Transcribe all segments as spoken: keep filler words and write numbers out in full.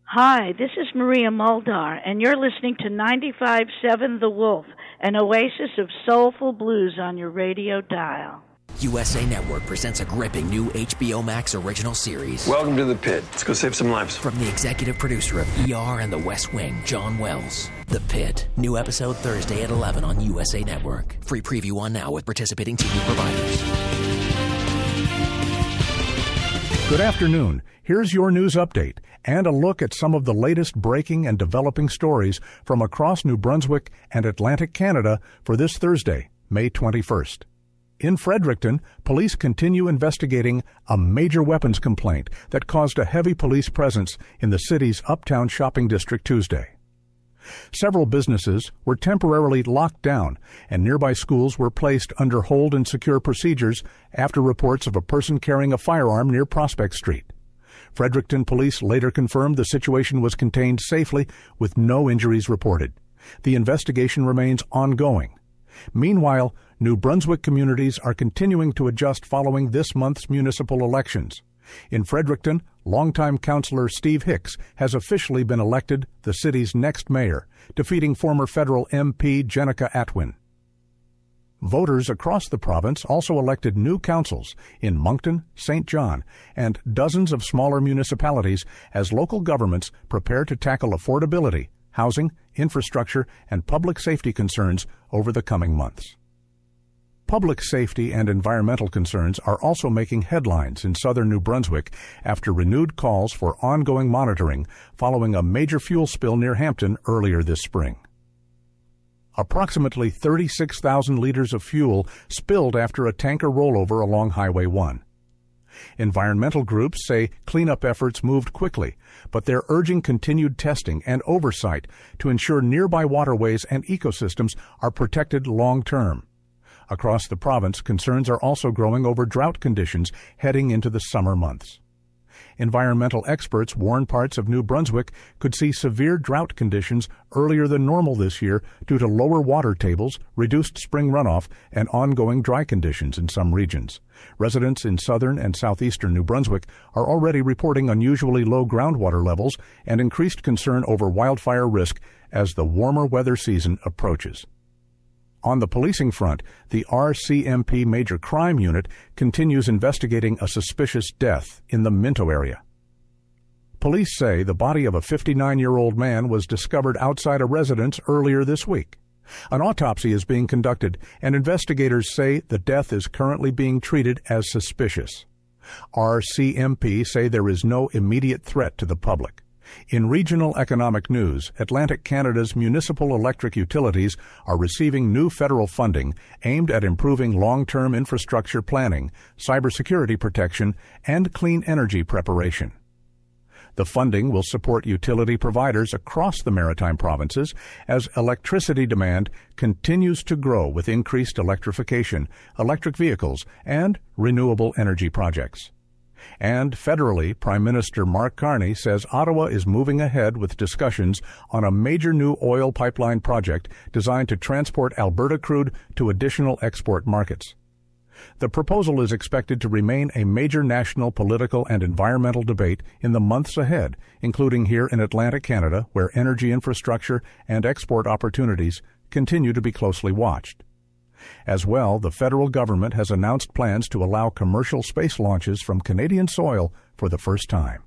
Hi, this is Maria Muldar, and you're listening to ninety-five point seven The Wolf, an oasis of soulful blues on your radio dial. U S A Network presents a gripping new H B O Max original series. Welcome to the pit. Let's go save some lives. From the executive producer of E R and The West Wing, John Wells. The Pit. New episode Thursday at eleven on U S A Network. Free preview on now with participating T V providers. Good afternoon. Here's your news update and a look at some of the latest breaking and developing stories from across New Brunswick and Atlantic Canada for this Thursday, May twenty-first. In Fredericton, police continue investigating a major weapons complaint that caused a heavy police presence in the city's uptown shopping district Tuesday. Several businesses were temporarily locked down, and nearby schools were placed under hold and secure procedures after reports of a person carrying a firearm near Prospect Street. Fredericton police later confirmed the situation was contained safely with no injuries reported. The investigation remains ongoing. Meanwhile, New Brunswick communities are continuing to adjust following this month's municipal elections. In Fredericton, longtime councillor Steve Hicks has officially been elected the city's next mayor, defeating former federal M P Jenica Atwin. Voters across the province also elected new councils in Moncton, Saint John, and dozens of smaller municipalities as local governments prepare to tackle affordability, housing, infrastructure, and public safety concerns over the coming months. Public safety and environmental concerns are also making headlines in southern New Brunswick after renewed calls for ongoing monitoring following a major fuel spill near Hampton earlier this spring. Approximately thirty-six thousand liters of fuel spilled after a tanker rollover along Highway one. Environmental groups say cleanup efforts moved quickly, but they're urging continued testing and oversight to ensure nearby waterways and ecosystems are protected long-term. Across the province, concerns are also growing over drought conditions heading into the summer months. Environmental experts warn parts of New Brunswick could see severe drought conditions earlier than normal this year due to lower water tables, reduced spring runoff, and ongoing dry conditions in some regions. Residents in southern and southeastern New Brunswick are already reporting unusually low groundwater levels and increased concern over wildfire risk as the warmer weather season approaches. On the policing front, the R C M P Major Crime Unit continues investigating a suspicious death in the Minto area. Police say the body of a fifty-nine-year-old man was discovered outside a residence earlier this week. An autopsy is being conducted, and investigators say the death is currently being treated as suspicious. R C M P say there is no immediate threat to the public. In regional economic news, Atlantic Canada's municipal electric utilities are receiving new federal funding aimed at improving long-term infrastructure planning, cybersecurity protection, and clean energy preparation. The funding will support utility providers across the maritime provinces as electricity demand continues to grow with increased electrification, electric vehicles, and renewable energy projects. And federally, Prime Minister Mark Carney says Ottawa is moving ahead with discussions on a major new oil pipeline project designed to transport Alberta crude to additional export markets. The proposal is expected to remain a major national political and environmental debate in the months ahead, including here in Atlantic Canada, where energy infrastructure and export opportunities continue to be closely watched. As well, the federal government has announced plans to allow commercial space launches from Canadian soil for the first time.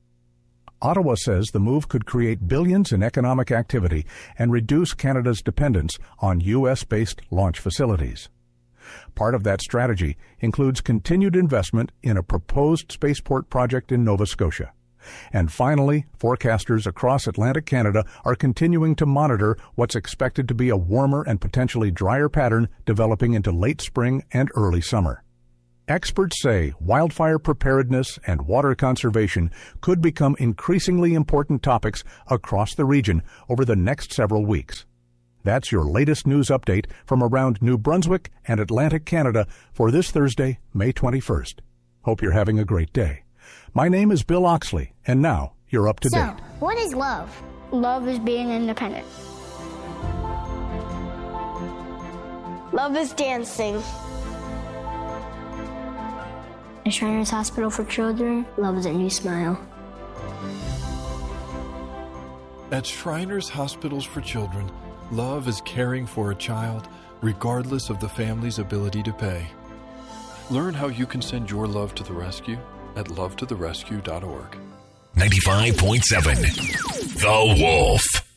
Ottawa says the move could create billions in economic activity and reduce Canada's dependence on U S-based launch facilities. Part of that strategy includes continued investment in a proposed spaceport project in Nova Scotia. And finally, forecasters across Atlantic Canada are continuing to monitor what's expected to be a warmer and potentially drier pattern developing into late spring and early summer. Experts say wildfire preparedness and water conservation could become increasingly important topics across the region over the next several weeks. That's your latest news update from around New Brunswick and Atlantic Canada for this Thursday, May twenty-first. Hope you're having a great day. My name is Bill Oxley, and now you're up to so, date. What is love? Love is being independent. Love is dancing. At Shriners Hospital for Children, love is a new smile. At Shriners Hospitals for Children, love is caring for a child regardless of the family's ability to pay. Learn how you can send your love to the rescue at love to the rescue dot org. ninety-five point seven The Wolf.